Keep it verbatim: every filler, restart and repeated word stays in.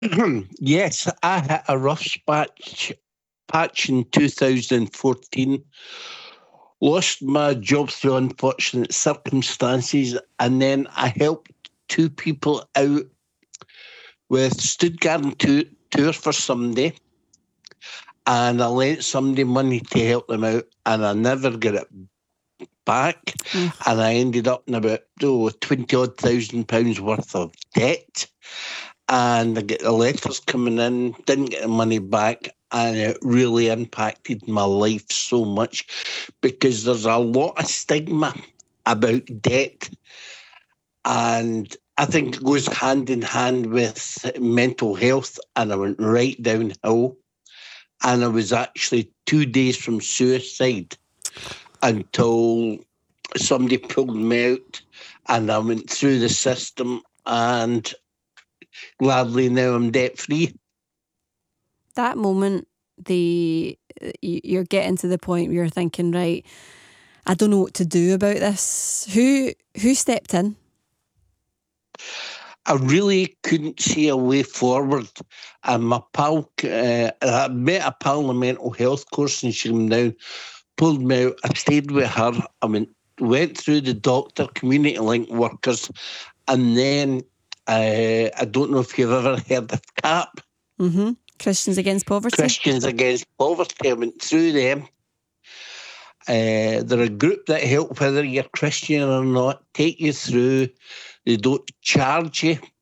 Yes, I hit a rough patch, patch in two thousand fourteen, lost my job through unfortunate circumstances, and then I helped two people out with Stuttgart tour, tour for somebody, and I lent somebody money to help them out, and I never got it back, Ugh. and I ended up in about oh, twenty odd thousand pounds worth of debt. And I get the letters coming in, didn't get the money back, and it really impacted my life so much because there's a lot of stigma about debt, and I think it goes hand in hand with mental health. And I went right downhill, and I was actually two days from suicide until somebody pulled me out, and I went through the system, and gladly now I'm debt free. That moment, the y- you're getting to the point where you're thinking, right, I don't know what to do about this. Who who stepped in? I really couldn't see a way forward. And my pal, uh, I met a pal in a mental health course and she came down, pulled me out. I stayed with her. I went, went through the doctor, community link workers, and then uh, I don't know if you've ever heard of CAP, Mm-hmm. Christians Against Poverty. Christians Against Poverty. I went through them. Uh, they're a group that help whether you're Christian or not, take you through. They don't charge you.